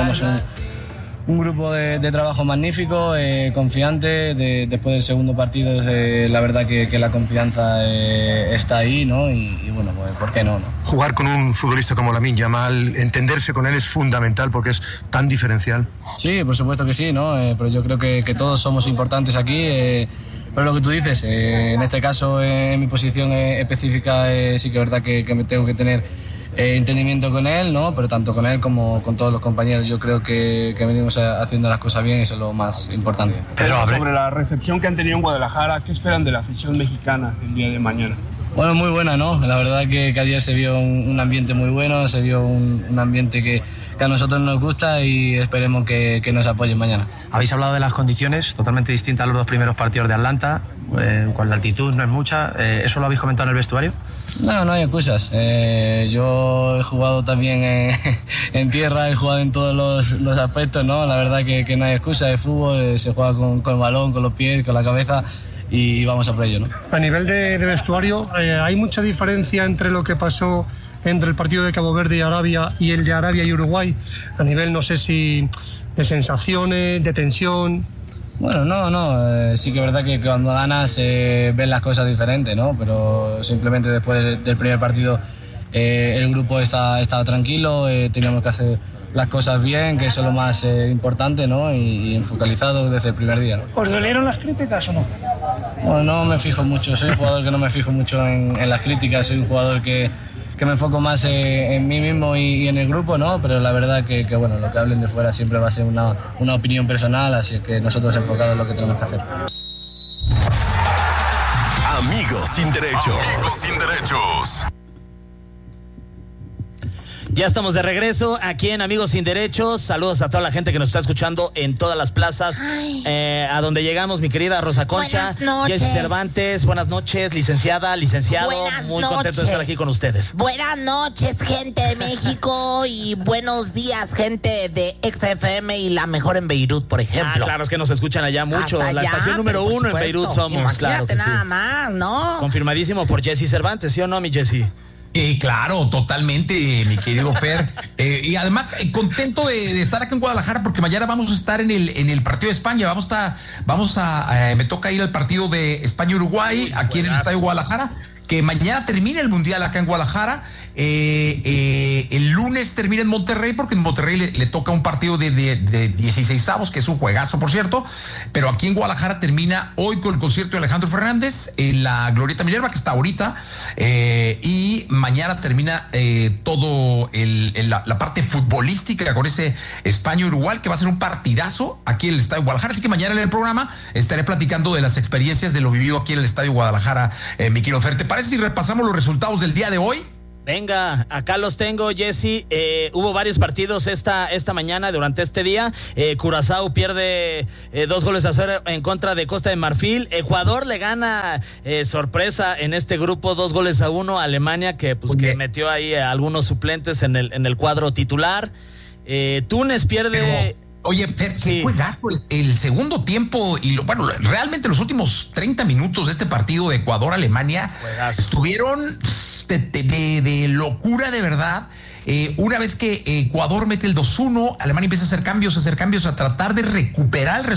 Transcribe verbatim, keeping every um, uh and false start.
tenemos un, un grupo de, de trabajo magnífico, eh, confiante. De, después del segundo partido, eh, la verdad que, que la confianza eh, está ahí, ¿no? Y, y bueno, pues, ¿por qué no, no? Jugar con un futbolista como Lamine Yamal, entenderse con él es fundamental porque es tan diferencial. Sí, por supuesto que sí, ¿no? Eh, pero yo creo que, que todos somos importantes aquí. Eh, pero lo que tú dices, eh, en este caso, eh, en mi posición eh, específica, eh, sí que es verdad que, que me tengo que tener eh, entendimiento con él, ¿no? Pero tanto con él como con todos los compañeros, yo creo que, que venimos haciendo las cosas bien, eso es lo más importante. Pero sobre la recepción que han tenido en Guadalajara, ¿qué esperan de la afición mexicana el día de mañana? Bueno, muy buena, ¿no? La verdad que, que ayer se vio un, un ambiente muy bueno, se vio un, un ambiente que, que a nosotros nos gusta y esperemos que, que nos apoyen mañana. Habéis hablado de las condiciones, totalmente distintas a los dos primeros partidos de Atlanta, eh, con la altitud no es mucha. Eh, ¿Eso lo habéis comentado en el vestuario? No, no hay excusas. Eh, yo he jugado también en, en tierra, he jugado en todos los, los aspectos, ¿no? La verdad que, que no hay excusa de fútbol, eh, se juega con, con el balón, con los pies, con la cabeza. Y vamos a por ello, ¿no? A nivel de, de vestuario, eh, ¿hay mucha diferencia entre lo que pasó entre el partido de Cabo Verde y Arabia y el de Arabia y Uruguay? A nivel, no sé si de sensaciones, de tensión. Bueno, no, no, eh, sí que es verdad que cuando ganas eh, ves las cosas diferentes, ¿no? Pero simplemente después del, del primer partido eh, el grupo está, estaba tranquilo, eh, teníamos que hacer las cosas bien, que eso es lo más eh, importante, ¿no? Y, y focalizado desde el primer día, ¿no? ¿Os dolieron las críticas o no? Bueno, no me fijo mucho, soy un jugador que no me fijo mucho en, en las críticas, soy un jugador que, que me enfoco más eh, en mí mismo y, y en el grupo, ¿no? Pero la verdad que, que bueno, lo que hablen de fuera siempre va a ser una, una opinión personal, así que nosotros enfocados en lo que tenemos que hacer. Amigos sin derechos. Amigos sin derechos. Ya estamos de regreso aquí en Amigos Sin Derechos. Saludos a toda la gente que nos está escuchando en todas las plazas. Eh, a donde llegamos, mi querida Rosa Concha, Jessy Cervantes. Buenas noches, licenciada, licenciado. Buenas Muy noches. contento de estar aquí con ustedes. Buenas noches, gente de México, y buenos días, gente de X F M y la mejor en Beirut, por ejemplo. Ah, claro, es que nos escuchan allá mucho. Hasta la allá, estación número pero por uno en supuesto. Beirut somos. Imagínate Claro que nada sí. más, ¿no? Confirmadísimo por Jessy Cervantes, ¿sí o no, mi Jessy? Eh, claro, totalmente, mi querido Fer. Eh, y además, eh, contento de, de estar aquí en Guadalajara porque mañana vamos a estar en el, en el partido de España. Vamos a, vamos a, eh, me toca ir al partido de España-Uruguay aquí en el Estadio Guadalajara, que mañana termina el Mundial acá en Guadalajara. Eh, eh, el lunes termina en Monterrey porque en Monterrey le, le toca un partido de, de, de dieciseisavos, que es un juegazo, por cierto, pero aquí en Guadalajara termina hoy con el concierto de Alejandro Fernández en la Glorieta Minerva, que está ahorita, eh, y mañana termina eh, todo el, el, la, la parte futbolística con ese España-Uruguay, que va a ser un partidazo aquí en el Estadio Guadalajara. Así que mañana en el programa estaré platicando de las experiencias de lo vivido aquí en el Estadio Guadalajara, eh, mi querido Fer. ¿Te parece si repasamos los resultados del día de hoy? Venga, acá los tengo, Jessy. Eh, hubo varios partidos esta, esta mañana, durante este día. Eh, Curazao pierde eh, dos goles a cero en contra de Costa de Marfil. Ecuador le gana eh, sorpresa en este grupo, dos goles a uno a Alemania, que pues que metió ahí a algunos suplentes en el, en el cuadro titular. Eh, Túnez pierde... Pero... Oye, Fer, qué sí. juegazo el, el segundo tiempo y lo, bueno, realmente los últimos treinta minutos de este partido de Ecuador-Alemania estuvieron de, de, de, de locura de verdad. Eh, una vez que Ecuador mete el dos uno, Alemania empieza a hacer cambios, a hacer cambios, a tratar de recuperar el